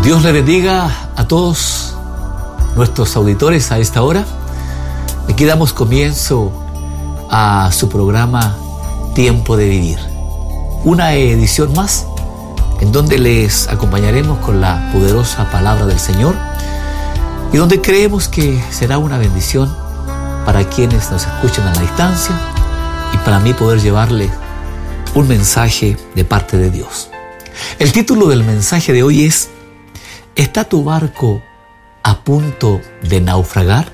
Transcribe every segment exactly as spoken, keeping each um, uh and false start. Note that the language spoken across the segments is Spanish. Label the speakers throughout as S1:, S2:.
S1: Dios le bendiga a todos nuestros auditores a esta hora. Aquí damos comienzo a su programa Tiempo de Vivir. Una edición más en donde les acompañaremos con la poderosa palabra del Señor y donde creemos que será una bendición para quienes nos escuchen a la distancia y para mí poder llevarles un mensaje de parte de Dios. El título del mensaje de hoy es: ¿está tu barco a punto de naufragar?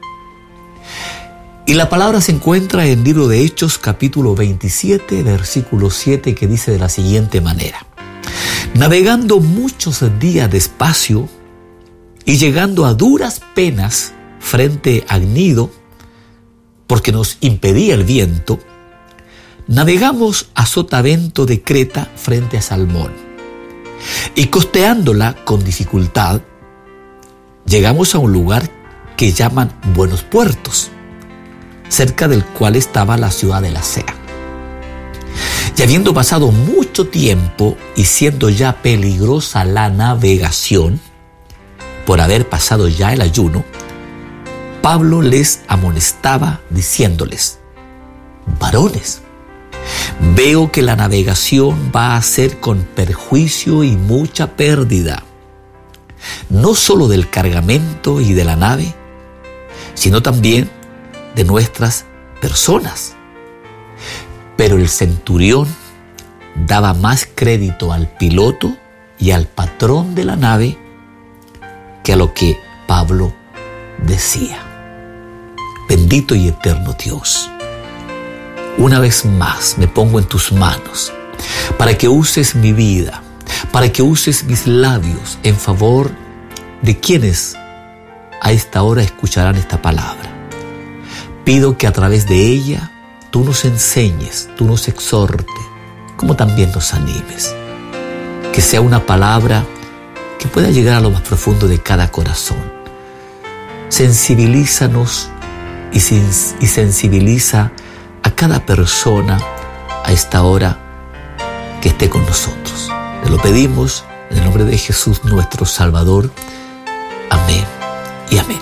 S1: Y la palabra se encuentra en el libro de Hechos, capítulo veintisiete, versículo siete, que dice de la siguiente manera: navegando muchos días despacio y llegando a duras penas frente a Gnido, porque nos impedía el viento, navegamos a sotavento de Creta frente a Salmón, y costeándola con dificultad, llegamos a un lugar que llaman Buenos Puertos, cerca del cual estaba la ciudad de Lasea. Y habiendo pasado mucho tiempo y siendo ya peligrosa la navegación, por haber pasado ya el ayuno, Pablo les amonestaba diciéndoles: varones, veo que la navegación va a ser con perjuicio y mucha pérdida, no solo del cargamento y de la nave, sino también de nuestras personas. Pero el centurión daba más crédito al piloto y al patrón de la nave que a lo que Pablo decía. Bendito y eterno Dios, una vez más me pongo en tus manos para que uses mi vida, para que uses mis labios en favor de quienes a esta hora escucharán esta palabra. Pido que a través de ella tú nos enseñes, tú nos exhortes, como también nos animes. Que sea una palabra que pueda llegar a lo más profundo de cada corazón. Sensibilízanos y, sens- y sensibiliza a cada persona a esta hora que esté con nosotros. Te lo pedimos en el nombre de Jesús nuestro Salvador. Amén y amén.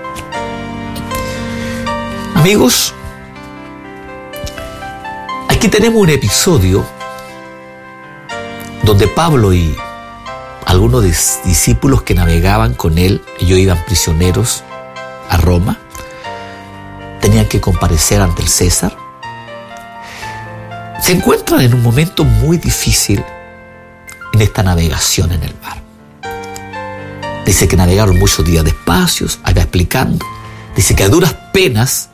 S1: Amigos, aquí tenemos un episodio donde Pablo y algunos discípulos que navegaban con él, ellos iban prisioneros a Roma, tenían que comparecer ante el César. Se encuentran en un momento muy difícil en esta navegación en el mar. Dice que navegaron muchos días despacios, allá explicando. Dice que a duras penas